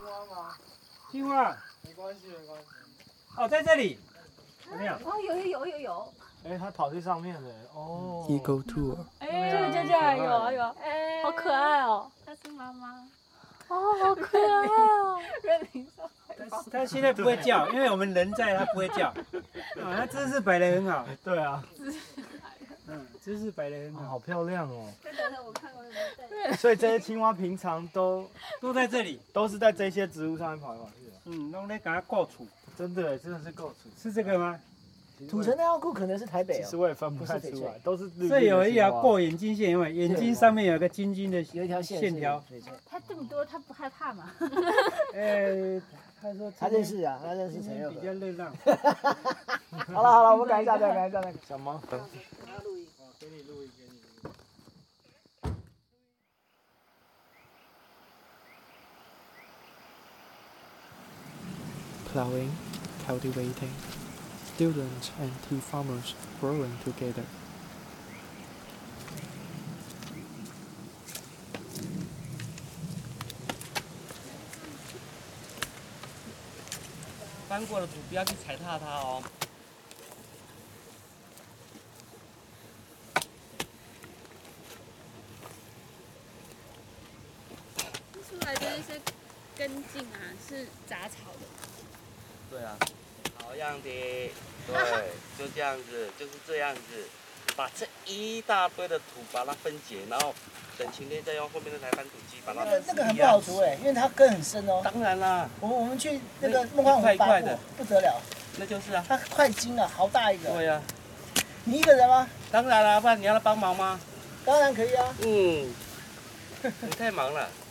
蛙吗？ 青蛙。 没关系，没关系。 哦，在这里。有没有？ 哦，有。 哎，它跑去上面了。哦。 Eagle Tour。 这有，哎，好可爱哦。它是妈妈。哦，好可爱哦。认领上。 它现在不会叫，因为我们人在，它不会叫。啊，它姿势摆得很好。 对啊。 姿势摆得很好， 好漂亮哦。 我看过那所以这些青蛙平常都在这里， 都是在这些植物上面跑来跑去的。 弄在给它构筑。 真的是够粗。 是这个吗？ 土城那药库可能是台北哦。 其实我也分不太出来，都是绿。 这有一条过眼睛线，因为眼睛上面有个晶晶的， 有一条线条。 它这么多，它不害怕吗？ 他说他认识啊，他认识陈佑。 比较热闹。 好了，我们改一下， 小猫。 给你录一。 Plowing, cultivating, students and tea farmers growing together. 翻过的土不要去踩踏它哦。 出来的那些根茎啊，是杂草的。 对啊，好样的，对，就这样子，就是这样子，把这一大堆的土把它分解，然后等晴天再用后面那台翻土机把它。 那个很不好除哎，因为它根很深哦。 当然啦， 我们去那个梦幻湖拔过，不得了。 那就是啊。 它块茎啊，好大一个。 对呀。 你一个人吗？ 当然啦，不然你要来帮忙吗？ 当然可以啊。 你太忙了。